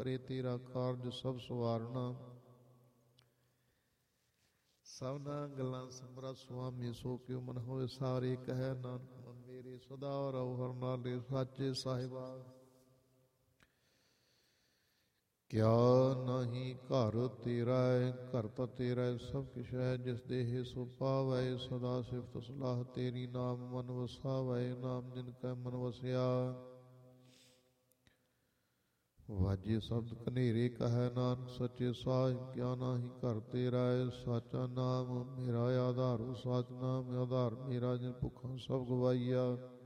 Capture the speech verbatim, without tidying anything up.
ਕਰੇ ਤੇਰਾ ਕਾਰਜ ਸਭ ਸਵਾਰਨਾ। ਸਭਨਾ ਗੱਲਾਂ ਸਮਰਾ ਸੁਆਮੀ ਸੋ ਕਿਉ ਮਨ ਹੋਏ ਸਾਰੇ ਕਹਿ ਨਾਨਕ ਮਨ ਮੇਰੇ ਸਦਾ ਰਹੋ ਹਰ ਨਾਲੇ ਸਾਚੇ ਸਾਹਿਬਾ। ਕਿਆ ਨਾਹੀ ਘਰ ਤੇਰਾ ਘਰ ਤਾਂ ਤੇਰਾ ਸਭ ਕਿਛ ਹੈ। ਜਿਸ ਦੇਹ ਸੋ ਪਾਵੈ ਸਦਾ ਸਿਫਤ ਸਲਾਹ ਤੇਰੀ। ਨਾਮ ਮਨ ਵਸਾਵੈ ਨਾਮ ਜਿਨ ਕੈ ਮਨ ਵਸਿਆ। ਵਾਜੇ ਸ਼ਬਦ ਕਨੇਰੇ ਕਹੈ ਨਾਨਕ ਸੱਚੇ ਸਾਹਿਬ। ਕਿਆ ਨਾਹੀ ਘਰ ਤੇਰਾ ਸਾਚਾ ਨਾਮ ਮੇਰਾ ਆਧਾਰੋ। ਸਾਚ ਨਾਮ ਆਧਾਰ ਮੇਰਾ ਜਿਨ ਭੁੱਖਾਂ ਸਭ ਗਵਾਈਆ।